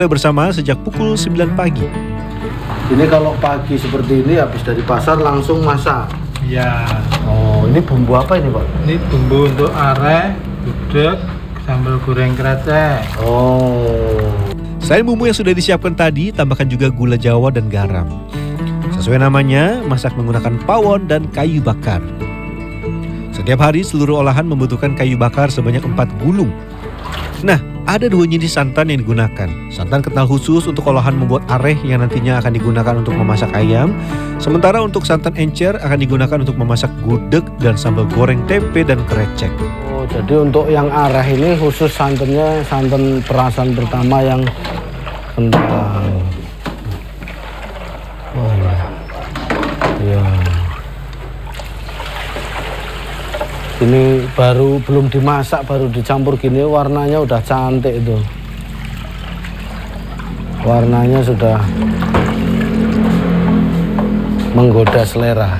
bersama sejak pukul 9 pagi. Ini kalau pagi seperti ini habis dari pasar langsung masak. Ya. Oh, ini bumbu apa ini, Pak? Ini bumbu untuk areh, gudeg, sambal goreng krecek. Oh. Selain bumbu yang sudah disiapkan tadi, tambahkan juga gula Jawa dan garam. Sesuai namanya, masak menggunakan pawon dan kayu bakar. Setiap hari seluruh olahan membutuhkan kayu bakar sebanyak 4 gulung. Nah, ada 2 jenis santan yang digunakan. Santan kental khusus untuk olahan membuat areh yang nantinya akan digunakan untuk memasak ayam. Sementara untuk santan encer akan digunakan untuk memasak gudeg dan sambal goreng tempe dan krecek. Oh, jadi untuk yang areh ini khusus santannya santan perasan pertama yang kental. Oh ya. Ya. Ini baru belum dimasak, baru dicampur gini warnanya udah cantik itu. Warnanya sudah menggoda selera.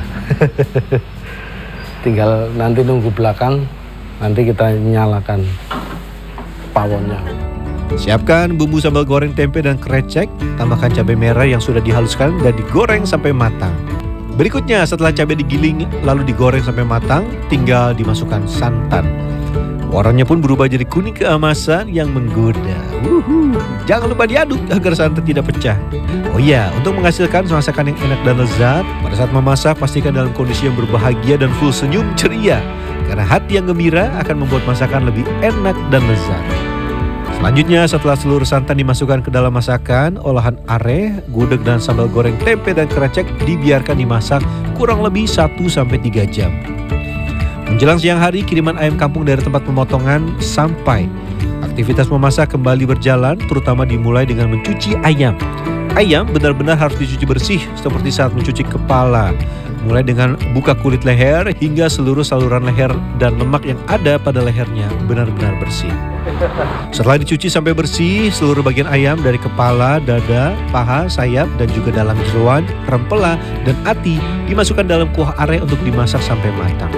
Tinggal nanti nunggu belakang, nanti kita nyalakan pawonnya. Siapkan bumbu sambal goreng tempe dan krecek, tambahkan cabai merah yang sudah dihaluskan dan digoreng sampai matang. Berikutnya setelah cabai digiling lalu digoreng sampai matang, tinggal dimasukkan santan. Warnanya pun berubah jadi kuning keemasan yang menggoda. Jangan lupa diaduk agar santan tidak pecah. Oh iya, untuk menghasilkan masakan yang enak dan lezat, pada saat memasak pastikan dalam kondisi yang berbahagia dan full senyum ceria. Karena hati yang gembira akan membuat masakan lebih enak dan lezat. Selanjutnya, setelah seluruh santan dimasukkan ke dalam masakan, olahan areh, gudeg dan sambal goreng tempe dan krecek dibiarkan dimasak kurang lebih 1-3 jam. Menjelang siang hari, kiriman ayam kampung dari tempat pemotongan sampai. Aktivitas memasak kembali berjalan, terutama dimulai dengan mencuci ayam. Ayam benar-benar harus dicuci bersih seperti saat mencuci kepala. Mulai dengan buka kulit leher hingga seluruh saluran leher dan lemak yang ada pada lehernya benar-benar bersih. Setelah dicuci sampai bersih, seluruh bagian ayam dari kepala, dada, paha, sayap, dan juga dalam jeroan, rempela, dan ati dimasukkan dalam kuah areh untuk dimasak sampai matang.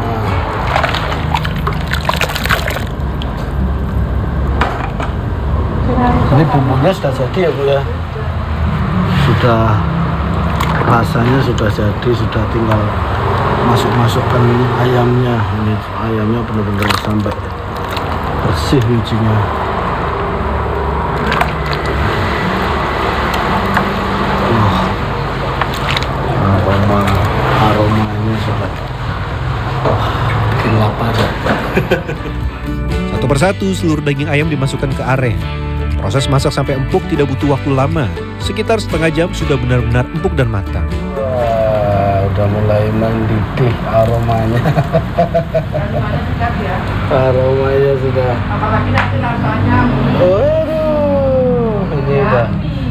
Ini bumbunya sudah jadi ya, Bu ya? Sudah, rasanya sudah jadi, sudah tinggal masukkan ayamnya. Ini ayamnya benar-benar sampai bersih bijinya. Aromanya sudah bikin lapar. Satu persatu seluruh daging ayam dimasukkan ke areh. Proses masak sampai empuk tidak butuh waktu lama. Sekitar setengah jam sudah benar-benar empuk dan matang. Wah, udah mulai mendidih aromanya. Aromanya sudah. Apalagi nanti rasanya. Waduh, ini udah.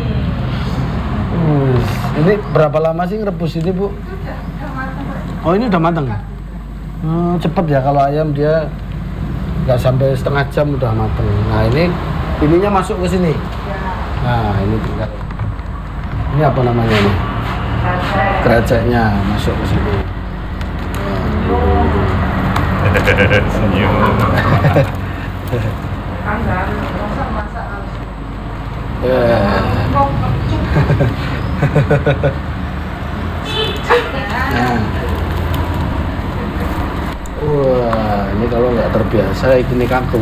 Ini berapa lama sih ngerebus ini, Bu? Oh, ini udah matang. Cepet ya kalau ayam, dia nggak sampai setengah jam udah matang. Nah, ininya masuk ke sini. Nah, ini tinggal. Ini apa namanya ini? Kreceknya masuk ke sini. Senyum. Wah, ini kalau nggak terbiasa ini kaku.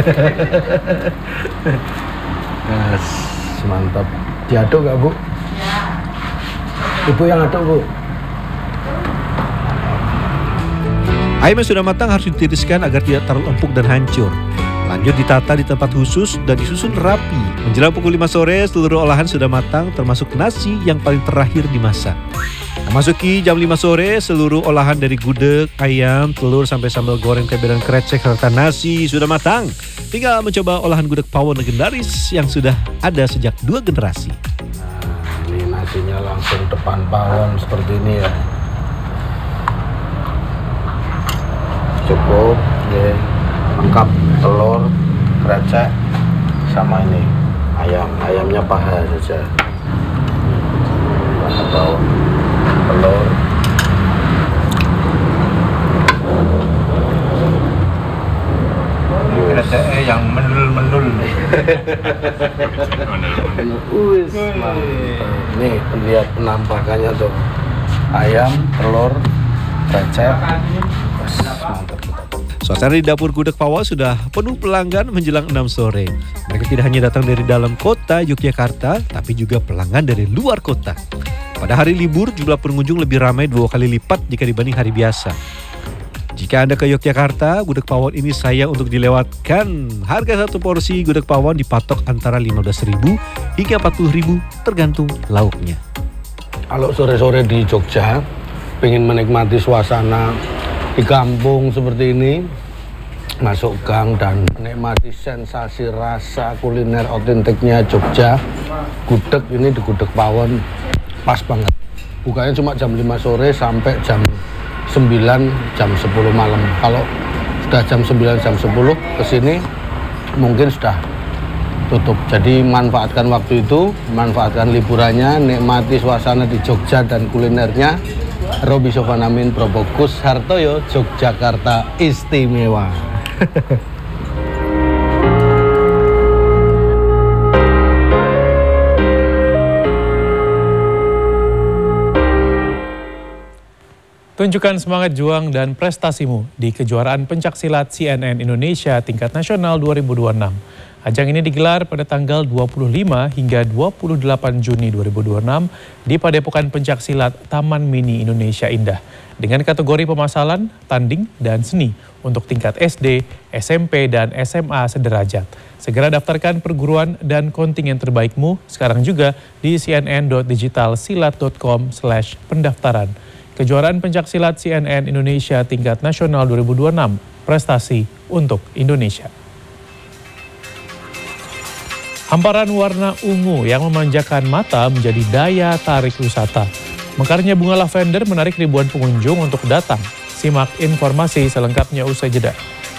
Yes, mantap. Diaduk nggak, Bu? Ibu yang aduk, Bu. Ayam yang sudah matang harus ditiriskan agar tidak terlalu empuk dan hancur. Lanjut ditata di tempat khusus dan disusun rapi. Menjelang pukul 5 sore, seluruh olahan sudah matang termasuk nasi yang paling terakhir dimasak. Memasuki jam 5 sore, seluruh olahan dari gudeg, ayam, telur, sampai sambal goreng tempe dan krecek serta nasi sudah matang. Tinggal mencoba olahan gudeg pawon legendaris yang sudah ada sejak 2 generasi. Nah, ini nasinya langsung depan pawon seperti ini ya. Cukup, ya. Lengkap telur, krecek, sama ini ayamnya paha saja. Atau telur. krecek yang mendul-mendul. Wis, mantap. Nih, lihat penampakannya tuh. Ayam, telur, krecek. Wes, mantap. Suasana di dapur Gudeg Pawon sudah penuh pelanggan menjelang 6 sore. Mereka tidak hanya datang dari dalam kota Yogyakarta, tapi juga pelanggan dari luar kota. Pada hari libur, jumlah pengunjung lebih ramai 2 kali lipat jika dibanding hari biasa. Jika Anda ke Yogyakarta, Gudeg Pawon ini sayang untuk dilewatkan. Harga satu porsi Gudeg Pawon dipatok antara 15.000 hingga 40.000 tergantung lauknya. Kalau sore-sore di Jogja, pengen menikmati suasana di kampung seperti ini, masuk gang dan menikmati sensasi rasa kuliner otentiknya Jogja, gudeg ini di Gudeg Pawon pas banget. Bukanya cuma jam 5 sore sampai jam 9, jam 10 malam. Kalau sudah jam 9, jam 10 kesini mungkin sudah tutup. Jadi manfaatkan waktu itu, manfaatkan liburannya, nikmati suasana di Jogja dan kulinernya. Roby Sofanamin, Probokus Hartoyo, Yogyakarta istimewa. Tunjukkan semangat juang dan prestasimu di kejuaraan pencaksilat CNN Indonesia tingkat nasional 2026. Ajang ini digelar pada tanggal 25 hingga 28 Juni 2026 di Padepokan Pencaksilat Taman Mini Indonesia Indah dengan kategori pemasalan, tanding, dan seni untuk tingkat SD, SMP, dan SMA sederajat. Segera daftarkan perguruan dan kontingen terbaikmu sekarang juga di cnn.digitalsilat.com/pendaftaran. Kejuaraan pencaksilat CNN Indonesia tingkat nasional 2026, prestasi untuk Indonesia. Hamparan warna ungu yang memanjakan mata menjadi daya tarik wisata. Mekarnya bunga lavender menarik ribuan pengunjung untuk datang. Simak informasi selengkapnya usai jeda.